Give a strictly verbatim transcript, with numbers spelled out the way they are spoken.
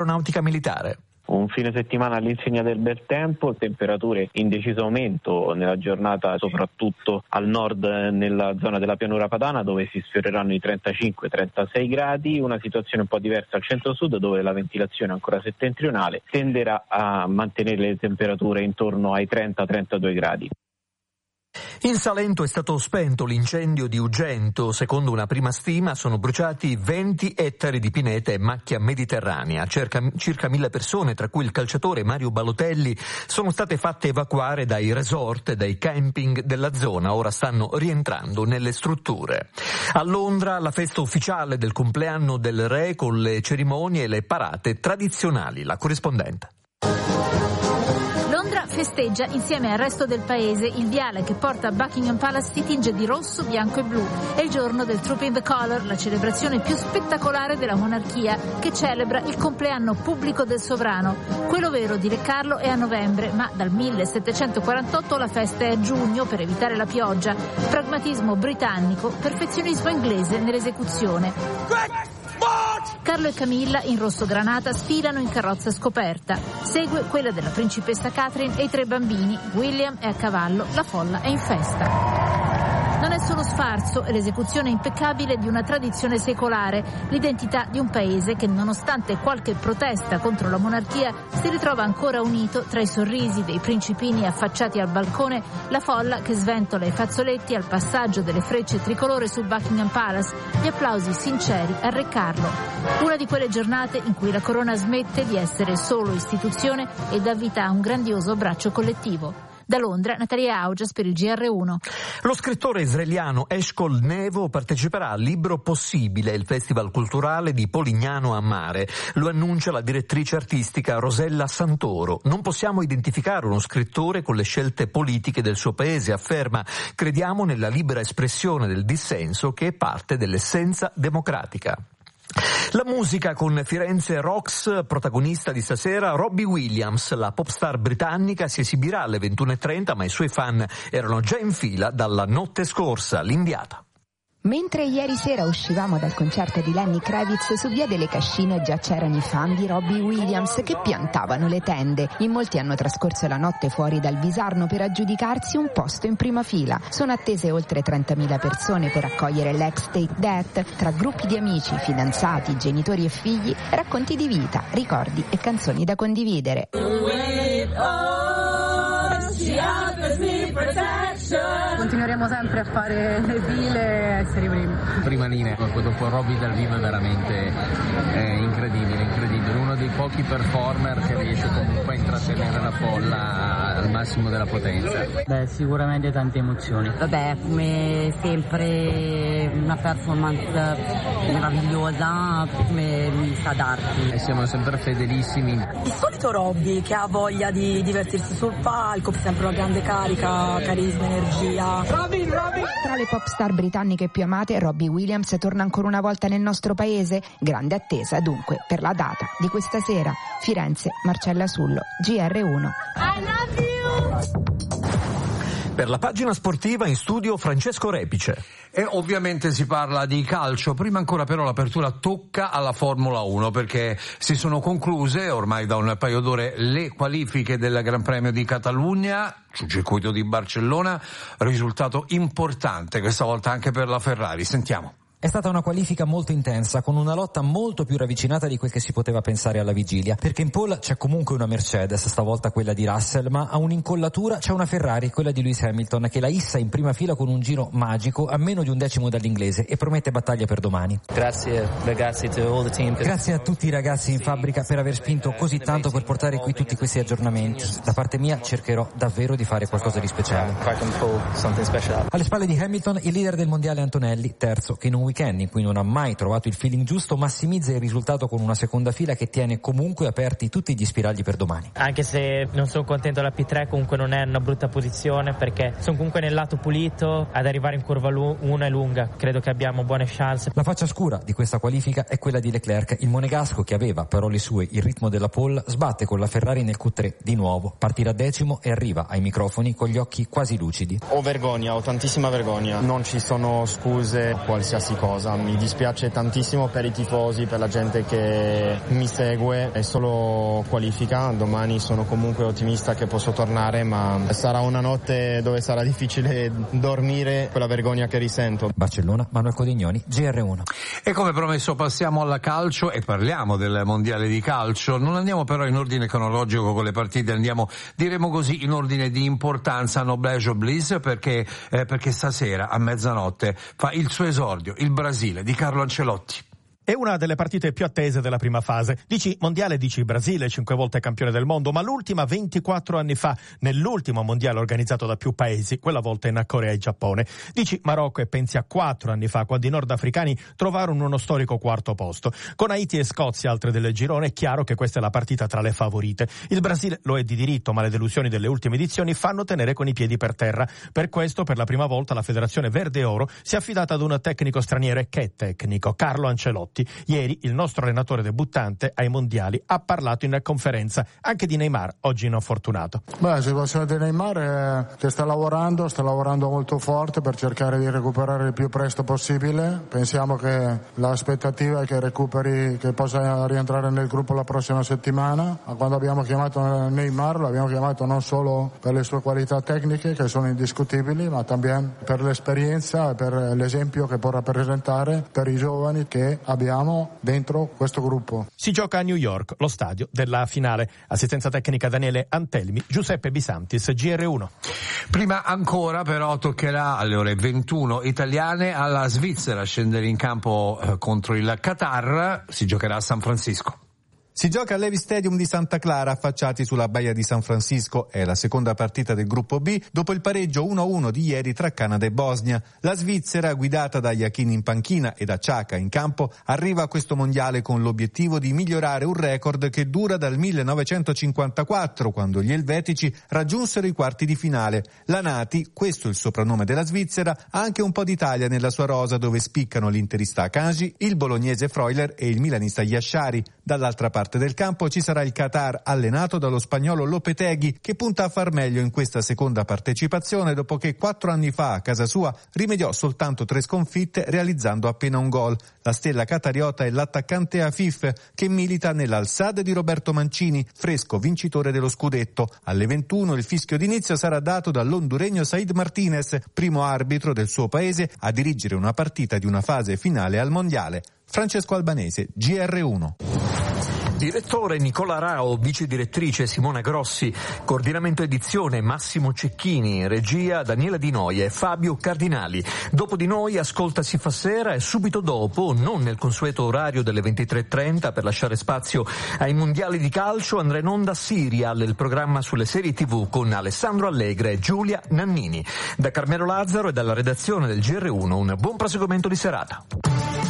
Aeronautica Militare. Un fine settimana all'insegna del bel tempo, temperature in deciso aumento nella giornata, soprattutto al nord nella zona della pianura padana, dove si sfioreranno i trentacinque trentasei gradi, una situazione un po' diversa al centro-sud, dove la ventilazione ancora settentrionale tenderà a mantenere le temperature intorno ai trenta trentadue gradi. In Salento è stato spento l'incendio di Ugento. Secondo una prima stima sono bruciati venti ettari di pineta e macchia mediterranea. Circa, circa mille persone, tra cui il calciatore Mario Balotelli, sono state fatte evacuare dai resort e dai camping della zona. Ora stanno rientrando nelle strutture. A Londra la festa ufficiale del compleanno del re con le cerimonie e le parate tradizionali. La corrispondente. Londra festeggia insieme al resto del paese. Il viale che porta a Buckingham Palace si tinge di rosso, bianco e blu. È il giorno del Trooping the Colour, la celebrazione più spettacolare della monarchia, che celebra il compleanno pubblico del sovrano. Quello vero di Re Carlo è a novembre, ma dal millesettecentoquarantotto la festa è a giugno per evitare la pioggia. Pragmatismo britannico, perfezionismo inglese nell'esecuzione. Carlo e Camilla, in rosso granata, sfilano in carrozza scoperta. Segue quella della principessa Catherine e i tre bambini. William è a cavallo, la folla è in festa. Non è solo sfarzo, è l'esecuzione impeccabile di una tradizione secolare, l'identità di un paese che, nonostante qualche protesta contro la monarchia, si ritrova ancora unito tra i sorrisi dei principini affacciati al balcone, la folla che sventola i fazzoletti al passaggio delle frecce tricolore su Buckingham Palace, gli applausi sinceri al Re Carlo. Una di quelle giornate in cui la corona smette di essere solo istituzione e dà vita a un grandioso abbraccio collettivo. Da Londra, Natalia Augias per il G R uno. Lo scrittore israeliano Eshkol Nevo parteciperà al Libro Possibile, il festival culturale di Polignano a Mare. Lo annuncia la direttrice artistica Rosella Santoro. Non possiamo identificare uno scrittore con le scelte politiche del suo paese, afferma. Crediamo nella libera espressione del dissenso che è parte dell'essenza democratica. La musica con Firenze Rocks, protagonista di stasera Robbie Williams. La popstar britannica si esibirà alle ventuno e trenta, ma i suoi fan erano già in fila dalla notte scorsa. L'inviata. Mentre ieri sera uscivamo dal concerto di Lenny Kravitz, su via delle Cascine già c'erano i fan di Robbie Williams che piantavano le tende. In molti hanno trascorso la notte fuori dal Visarno per aggiudicarsi un posto in prima fila. Sono attese oltre trentamila persone per accogliere l'ex Take That, tra gruppi di amici, fidanzati, genitori e figli, racconti di vita, ricordi e canzoni da condividere. Continueremo sempre a fare le file e essere i primi. Prima linea, dopo Robbie dal vivo è veramente eh, incredibile, incredibile. Uno dei pochi performer che riesce comunque a intrattenere la folla al massimo della potenza. Beh, sicuramente tante emozioni. Vabbè, come sempre una performance meravigliosa, come lui sa darti. E siamo sempre fedelissimi. Il solito Robbie che ha voglia di divertirsi sul palco, sempre una grande carica, carisma, energia. Robin, Robin. Tra le pop star britanniche più amate, Robbie Williams torna ancora una volta nel nostro paese. Grande attesa dunque per la data di questa sera. Firenze, Marcella Sullo, G R uno. I love you! Per la pagina sportiva in studio Francesco Repice. E ovviamente si parla di calcio, prima ancora però l'apertura tocca alla Formula uno perché si sono concluse ormai da un paio d'ore le qualifiche del Gran Premio di Catalogna sul circuito di Barcellona, risultato importante questa volta anche per la Ferrari. Sentiamo. È stata una qualifica molto intensa, con una lotta molto più ravvicinata di quel che si poteva pensare alla vigilia, perché in pole c'è comunque una Mercedes, stavolta quella di Russell, ma a un'incollatura c'è una Ferrari, quella di Lewis Hamilton, che la issa in prima fila con un giro magico a meno di un decimo dall'inglese e promette battaglia per domani. Grazie ragazzi to all the team. Grazie a tutti i ragazzi in fabbrica per aver spinto così tanto per portare qui tutti questi aggiornamenti. Da parte mia cercherò davvero di fare qualcosa di speciale. Alle spalle di Hamilton il leader del mondiale Antonelli, terzo, che in un weekend in cui non ha mai trovato il feeling giusto massimizza il risultato con una seconda fila che tiene comunque aperti tutti gli spiragli per domani. Anche se non sono contento della P tre, comunque non è una brutta posizione perché sono comunque nel lato pulito, ad arrivare in curva uno è lunga, credo che abbiamo buone chance. La faccia scura di questa qualifica è quella di Leclerc, il monegasco che aveva, parole sue, il ritmo della pole, sbatte con la Ferrari nel Q tre di nuovo, partirà decimo e arriva ai microfoni con gli occhi quasi lucidi. Ho vergogna, ho tantissima vergogna, non ci sono scuse, qualsiasi cosa. Mi dispiace tantissimo per i tifosi, per la gente che mi segue, è solo qualifica, domani sono comunque ottimista che posso tornare, ma sarà una notte dove sarà difficile dormire per la vergogna che risento. Barcellona, Manuel Codignoni, G R uno. E come promesso passiamo alla calcio e parliamo del mondiale di calcio. Non andiamo però in ordine cronologico con le partite, andiamo, diremo così, in ordine di importanza, noblesse oblige, perché, eh, perché stasera a mezzanotte fa il suo esordio il Brasile di Carlo Ancelotti. È una delle partite più attese della prima fase. Dici mondiale, dici Brasile, cinque volte campione del mondo, ma l'ultima ventiquattro anni fa, nell'ultimo mondiale organizzato da più paesi, quella volta in Corea e Giappone. Dici Marocco e pensi a quattro anni fa, quando i nordafricani trovarono uno storico quarto posto. Con Haiti e Scozia, altre del girone, è chiaro che questa è la partita tra le favorite. Il Brasile lo è di diritto, ma le delusioni delle ultime edizioni fanno tenere con i piedi per terra. Per questo, per la prima volta, la Federazione Verde e Oro si è affidata ad un tecnico straniero. Che tecnico? Carlo Ancelotti. Ieri il nostro allenatore debuttante ai mondiali ha parlato in conferenza anche di Neymar, oggi infortunato. Beh, la situazione di Neymar è che sta lavorando, sta lavorando molto forte per cercare di recuperare il più presto possibile. Pensiamo che l'aspettativa è che recuperi, che possa rientrare nel gruppo la prossima settimana. Ma quando abbiamo chiamato Neymar l'abbiamo chiamato non solo per le sue qualità tecniche, che sono indiscutibili, ma anche per l'esperienza e per l'esempio che può rappresentare per i giovani che abbiamo dentro questo gruppo. Si gioca a New York, lo stadio della finale. Assistenza tecnica Daniele Antelmi, Giuseppe Bisantis, G R uno. Prima ancora però toccherà alle ore ventuno italiane alla Svizzera scendere in campo eh, contro il Qatar. Si giocherà a San Francisco. Si gioca all'Levi Stadium di Santa Clara, affacciati sulla baia di San Francisco. È la seconda partita del gruppo B dopo il pareggio uno a uno di ieri tra Canada e Bosnia. La Svizzera, guidata da Yakin in panchina e da Xhaka in campo, arriva a questo mondiale con l'obiettivo di migliorare un record che dura dal millenovecentocinquantaquattro, quando gli elvetici raggiunsero i quarti di finale. La Nati, questo è il soprannome della Svizzera, ha anche un po' d'Italia nella sua rosa, dove spiccano l'interista Akanji, il bolognese Freuler e il milanista Yashari. Dall'altra parte del campo ci sarà il Qatar, allenato dallo spagnolo Lopetegui, che punta a far meglio in questa seconda partecipazione dopo che quattro anni fa a casa sua rimediò soltanto tre sconfitte realizzando appena un gol. La stella qatariota è l'attaccante Afif, che milita nell'Al Sadd di Roberto Mancini, fresco vincitore dello scudetto. Alle ventuno il fischio d'inizio sarà dato dall'honduregno Said Martinez, primo arbitro del suo paese a dirigere una partita di una fase finale al mondiale. Francesco Albanese, G R uno. Direttore Nicola Rao, vice direttrice Simona Grossi, coordinamento edizione Massimo Cecchini, regia Daniela Di Noia e Fabio Cardinali. Dopo di noi ascolta Si fa sera e subito dopo, non nel consueto orario delle ventitré e trenta per lasciare spazio ai mondiali di calcio, andrà in onda Serial, il programma sulle serie tivù con Alessandro Allegre e Giulia Nannini. Da Carmelo Lazzaro e dalla redazione del G R uno un buon proseguimento di serata.